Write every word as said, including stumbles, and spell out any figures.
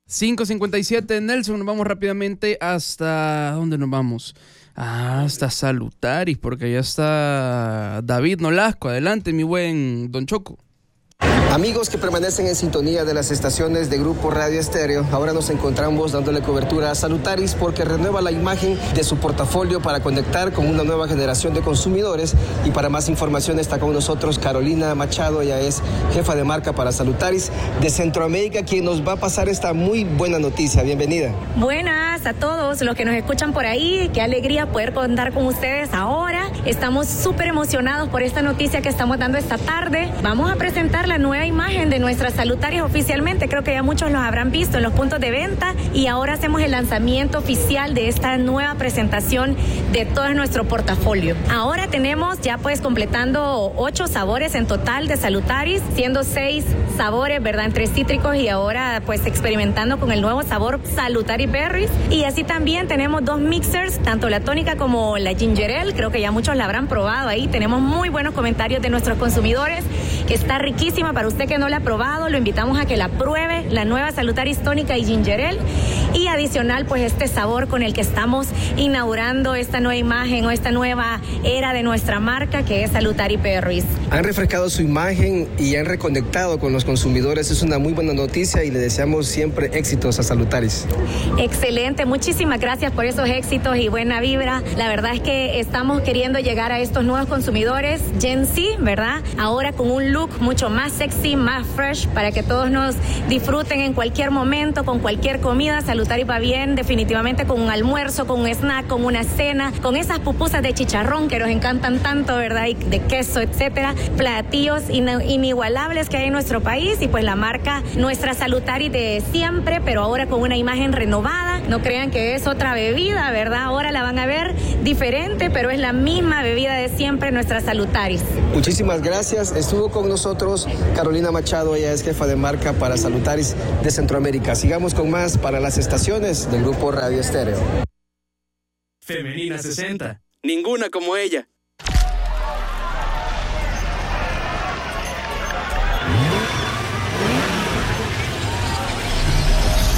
cinco cincuenta y siete, Nelson, nos vamos rápidamente hasta... ¿Dónde nos vamos? Ah, hasta Salutaris, porque ya está David Nolasco. Adelante, mi buen Don Choco. Amigos que permanecen en sintonía de las estaciones de Grupo Radio Estéreo, ahora nos encontramos dándole cobertura a Salutaris porque renueva la imagen de su portafolio para conectar con una nueva generación de consumidores. Y para más información está con nosotros Carolina Machado, ella es jefa de marca para Salutaris de Centroamérica, quien nos va a pasar esta muy buena noticia. Bienvenida. Buenas a todos los que nos escuchan por ahí, qué alegría poder contar con ustedes ahora. Estamos súper emocionados por esta noticia que estamos dando esta tarde. Vamos a presentar la nueva imagen de nuestras Salutaris oficialmente. Creo que ya muchos los habrán visto en los puntos de venta y ahora hacemos el lanzamiento oficial de esta nueva presentación de todo nuestro portafolio. Ahora tenemos ya pues completando ocho sabores en total de Salutaris, siendo seis sabores, ¿verdad? Entre cítricos y ahora pues experimentando con el nuevo sabor Salutaris Berries. Y así también tenemos dos mixers, tanto la tónica como la ginger ale. Creo que ya muchos la habrán probado ahí. Tenemos muy buenos comentarios de nuestros consumidores, que está riquísima. Para usted que no la ha probado, lo invitamos a que la pruebe, la nueva Salutaris tónica y ginger ale. Y adicional, pues este sabor con el que estamos inaugurando esta nueva imagen o esta nueva era de nuestra marca, que es Salutaris Berries. Han refrescado su imagen y han reconectado con los consumidores. Es una muy buena noticia y le deseamos siempre éxitos a Salutaris. Excelente, muchísimas gracias por esos éxitos y buena vibra. La verdad es que estamos queriendo llegar a estos nuevos consumidores Gen Z, ¿verdad? Ahora con un look mucho más sexy, más fresh, para que todos nos disfruten en cualquier momento, con cualquier comida. Salutaris va bien definitivamente con un almuerzo, con un snack, con una cena, con esas pupusas de chicharrón que nos encantan tanto, ¿verdad? Y de queso, etcétera. Platillos in- inigualables que hay en nuestro país y pues la marca nuestra Salutaris de siempre, pero ahora con una imagen renovada. No crean que es otra bebida, ¿verdad? Ahora la van a ver diferente, pero es la misma bebida de siempre, nuestra Salutaris. Muchísimas gracias. Estuvo con nosotros Carolina Machado, ella es jefa de marca para Salutaris de Centroamérica. Sigamos con más para las estaciones del Grupo Radio Estéreo. Femenina sesenta. Ninguna como ella.